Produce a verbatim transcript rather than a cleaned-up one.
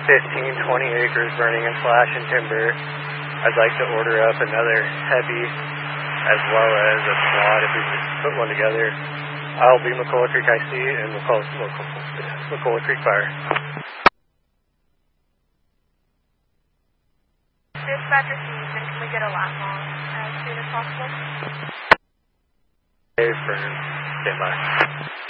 fifteen, twenty acres burning and slashing timber. I'd like to order up another heavy as well as a squad if we just put one together. I'll be McCullough Creek I C and McCullough, McCullough Creek Fire. Dispatcher Stevenson, can we get a lap on as soon as possible? Hey, Fern, stand by.